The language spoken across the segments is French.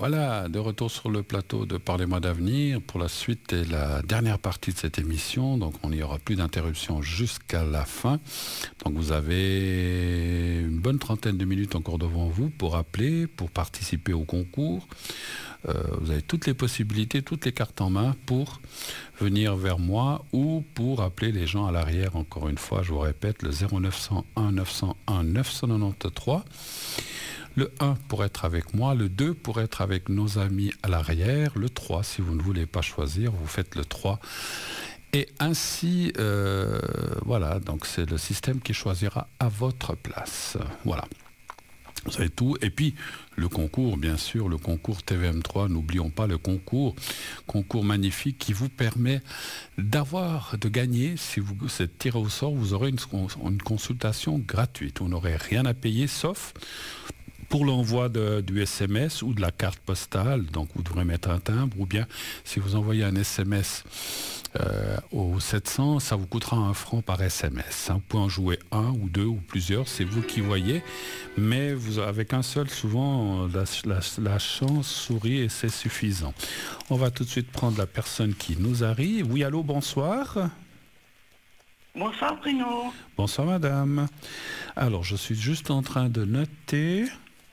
Voilà, de retour sur le plateau de Parlez-moi d'avenir pour la suite et la dernière partie de cette émission. Donc, il n'y aura plus d'interruption jusqu'à la fin. Donc, vous avez une bonne trentaine de minutes encore devant vous pour appeler, pour participer au concours. Vous avez toutes les possibilités, toutes les cartes en main pour venir vers moi ou pour appeler les gens à l'arrière. Encore une fois, je vous répète, le 0901 901 993. Le 1 pour être avec moi, le 2 pour être avec nos amis à l'arrière, le 3 si vous ne voulez pas choisir, vous faites le 3. Et ainsi, voilà, donc c'est le système qui choisira à votre place. Voilà. Vous savez tout. Et puis, le concours, bien sûr, le concours TVM3, n'oublions pas le concours magnifique qui vous permet de gagner, si vous êtes tiré au sort, vous aurez une consultation gratuite. Vous n'aurez rien à payer, sauf pour l'envoi du SMS ou de la carte postale. Donc, vous devrez mettre un timbre, ou bien, si vous envoyez un SMS au 700, ça vous coûtera 1 franc par SMS. Vous pouvez en jouer un ou deux ou plusieurs, c'est vous qui voyez. Mais avec un seul, souvent, la chance sourit et c'est suffisant. On va tout de suite prendre la personne qui nous arrive. Oui, allô, bonsoir. Bonsoir Bruno. Bonsoir madame. Alors, je suis juste en train de noter.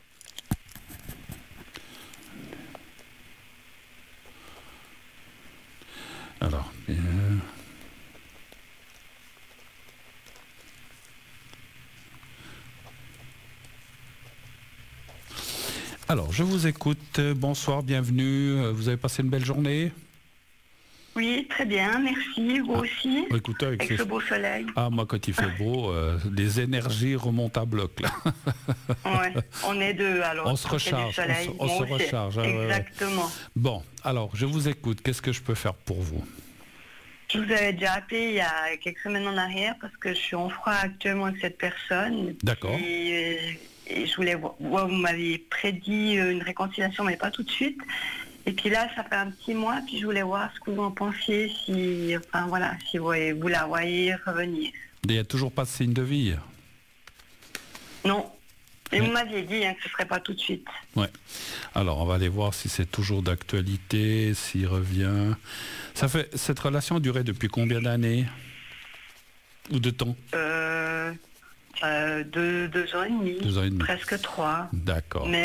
Alors, alors, je vous écoute. Bonsoir, bienvenue. Vous avez passé une belle journée ? Oui, très bien, merci. Vous aussi écoutez, avec ce beau soleil. Ah, moi, quand il fait beau, les énergies remontent à bloc, là. Ouais, on est deux, alors. On se recharge, on se recharge. Exactement. Bon, alors, je vous écoute. Qu'est-ce que je peux faire pour vous ? Je vous avais déjà appelé il y a quelques semaines en arrière parce que je suis en froid actuellement avec cette personne. D'accord. Et je voulais voir, vous m'aviez prédit une réconciliation, mais pas tout de suite. Et puis là, ça fait un petit mois, puis je voulais voir ce que vous en pensiez, si vous la voyez revenir. Il n'y a toujours pas de signe de vie ? Non. Et vous m'aviez dit que ce ne serait pas tout de suite. Ouais. Alors, on va aller voir si c'est toujours d'actualité, s'il revient. Cette relation a duré depuis combien d'années ? Ou de temps ? 2 ans et demi. 2 ans et demi. Presque 3. D'accord.